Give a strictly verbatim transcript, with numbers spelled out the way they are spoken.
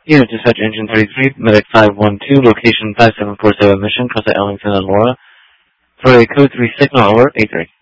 Unit Dispatch Engine thirty-three, Medic five one two, Location five seven four seven Mission, Casa Ellington and Laura, for a Code three Signal Alert eight three.